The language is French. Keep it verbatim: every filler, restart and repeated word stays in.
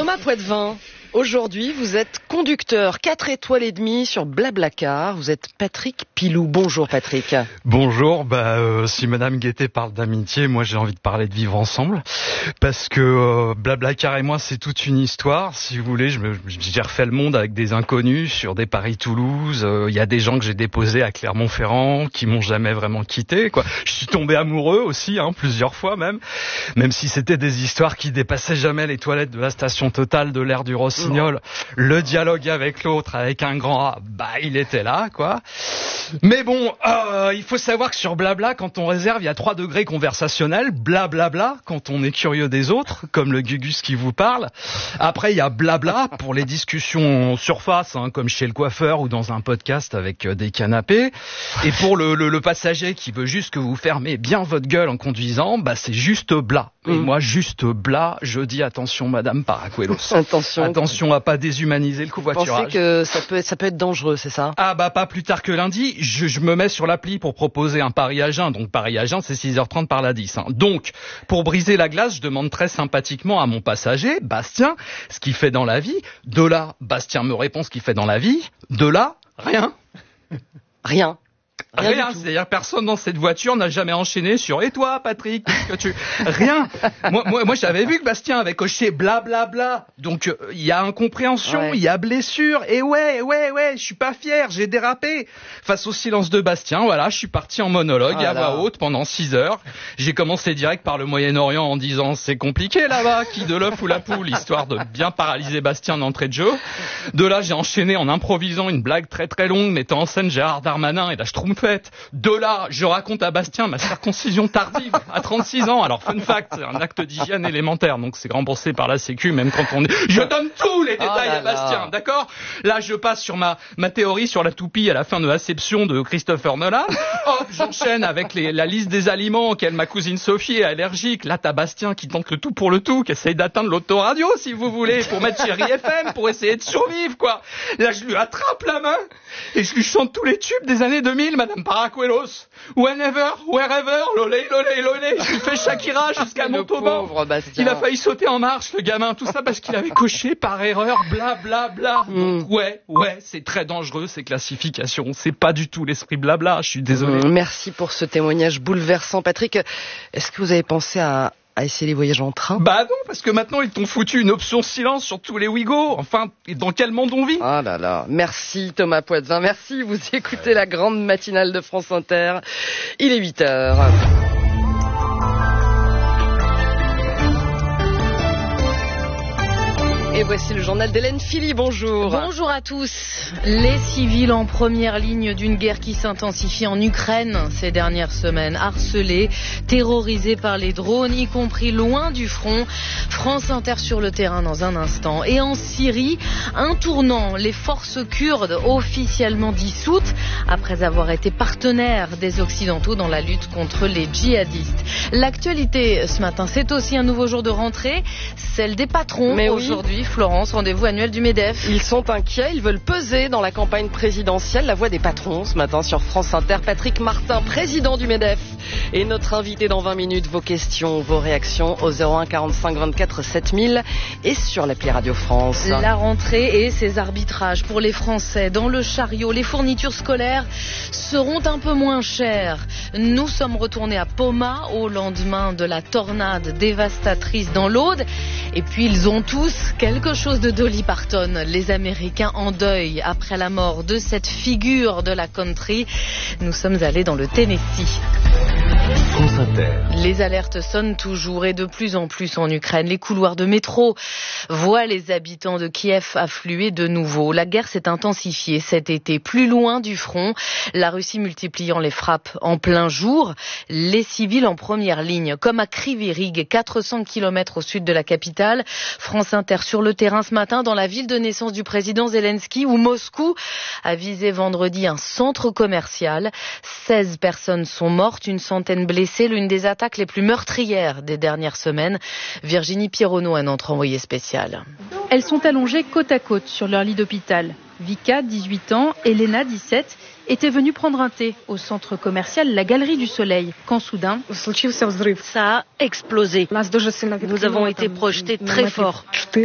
Thomas Poitvin, aujourd'hui vous êtes conducteur quatre étoiles et demie sur Blablacar. Vous êtes Patrick Pilou. Bonjour Patrick. Bonjour, bah, euh, si Madame Guettet parle d'amitié, moi j'ai envie de parler de vivre ensemble. Parce que euh, Blablacar et moi c'est toute une histoire. Si vous voulez, je me, j'ai refait le monde avec des inconnus sur des Paris-Toulouse. Il euh, y a des gens que j'ai déposés à Clermont-Ferrand qui m'ont jamais vraiment quitté, quoi. Je suis tombé amoureux aussi, hein, plusieurs fois même. Même si c'était des histoires qui dépassaient jamais les toilettes de la station Total de l'aire du Rossignol. Le dialogue avec l'autre, avec un grand A, bah il était là, quoi. Mais bon, euh, il faut savoir que sur Blabla, quand on réserve, il y a trois degrés conversationnels. Blablabla, quand on est curieux des autres, comme le Gugus qui vous parle. Après, il y a blabla pour les discussions surface, hein, comme chez le coiffeur ou dans un podcast avec euh, des canapés. Et pour le, le, le passager qui veut juste que vous fermez bien votre gueule en conduisant, bah c'est juste bla. Et mmh. moi, juste bla, je dis attention, Madame Paracuelos. Attention. Attention à pas déshumaniser le covoiturage. Vous pensez que ça peut, ça peut être dangereux, c'est ça? Ah bah pas plus tard que lundi, je, je me mets sur l'appli pour proposer un Paris à Jeun. Donc Paris à Jeun, c'est six heures trente par la dix. Hein. Donc, pour briser la glace, je demande très sympathiquement à mon passager, Bastien, ce qu'il fait dans la vie. De là, Bastien me répond ce qu'il fait dans la vie. De là, rien. Rien. Rien, Rien c'est-à-dire personne dans cette voiture n'a jamais enchaîné sur « Et toi, Patrick, qu'est-ce que tu... » Rien. Moi, moi, moi, j'avais vu que Bastien avait coché blablabla. Bla, bla. Donc, il euh, y a incompréhension, il ouais. y a blessure. Et ouais, ouais, ouais, je suis pas fier, j'ai dérapé. Face au silence de Bastien, voilà, je suis parti en monologue ah à voix haute pendant six heures. J'ai commencé direct par le Moyen-Orient en disant « C'est compliqué là-bas, qui de l'œuf ou la poule ?» histoire de bien paralyser Bastien d'entrée de jeu. De là, j'ai enchaîné en improvisant une blague très très longue mettant en scène Gérard Darmanin et la Schtroumpfette. De là, je raconte à Bastien ma circoncision tardive à trente-six ans. Alors, fun fact, c'est un acte d'hygiène élémentaire, donc c'est remboursé par la Sécu, même quand on est... Je donne tous les détails oh à Bastien, d'accord? Là, je passe sur ma, ma théorie sur la toupie à la fin de Asception de Christopher Nolan. Hop, j'enchaîne avec les, la liste des aliments auxquels ma cousine Sophie est allergique. Là, t'as Bastien qui tente le tout pour le tout, qui essaye d'atteindre l'autoradio, si vous voulez, pour mettre Chéri F M, pour essayer de survivre, quoi. Là, je lui attrape la main et je lui chante tous les tubes des années deux mille, Madame Paracuelos. Whenever, wherever, lolé, lolé, lolé. Je lui fais Shakira jusqu'à Montauban. Il a failli sauter en marche, le gamin. Tout ça parce qu'il avait coché par erreur, bla, bla, bla. Mm. Donc, ouais, ouais, c'est très dangereux, ces classifications. C'est pas du tout l'esprit blabla. Je suis désolé. Mm, merci pour ce témoignage bouleversant, Patrick. Est-ce que vous avez pensé à, à essayer les voyages en train? Bah non, parce que maintenant ils t'ont foutu une option silence sur tous les Ouigo. Enfin, dans quel monde on vit? Ah là là, merci Thomas Poitvin, merci. Vous écoutez la grande matinale de France Inter. Il est huit heures. Et voici le journal d'Hélène Philly, bonjour. Bonjour à tous. Les civils en première ligne d'une guerre qui s'intensifie en Ukraine ces dernières semaines, harcelés, terrorisés par les drones, y compris loin du front. France Inter sur le terrain dans un instant. Et en Syrie, un tournant, les forces kurdes officiellement dissoutes après avoir été partenaires des Occidentaux dans la lutte contre les djihadistes. L'actualité ce matin, c'est aussi un nouveau jour de rentrée, celle des patrons. Mais aujourd'hui. Oui. Florence, rendez-vous annuel du MEDEF. Ils sont inquiets, ils veulent peser dans la campagne présidentielle. La voix des patrons ce matin sur France Inter. Patrick Martin, président du MEDEF, est notre invité dans vingt minutes. Vos questions, vos réactions au zéro un quarante-cinq vingt-quatre sept mille et sur l'appli Radio France. La rentrée et ses arbitrages pour les Français. Dans le chariot, les fournitures scolaires seront un peu moins chères. Nous sommes retournés à Poma au lendemain de la tornade dévastatrice dans l'Aude. Et puis ils ont tous quelque chose de Dolly Parton, les Américains en deuil après la mort de cette figure de la country. Nous sommes allés dans le Tennessee. France Inter. Les alertes sonnent toujours et de plus en plus en Ukraine. Les couloirs de métro voient les habitants de Kiev affluer de nouveau. La guerre s'est intensifiée cet été, plus loin du front. La Russie multipliant les frappes en plein jour. Les civils en première ligne, comme à Kryvyi Rih, quatre cents kilomètres au sud de la capitale. France Inter sur le terrain ce matin dans la ville de naissance du président Zelensky, où Moscou a visé vendredi un centre commercial. seize personnes sont mortes, une centaine blessées, l'une des attaques les plus meurtrières des dernières semaines. Virginie Pierronneau, un autre envoyé spécial. Elles sont allongées côte à côte sur leur lit d'hôpital. Vika, dix-huit ans, Elena, dix-sept, étaient venues prendre un thé au centre commercial La Galerie du Soleil, quand soudain, ça a explosé. Nous avons été projetés très fort.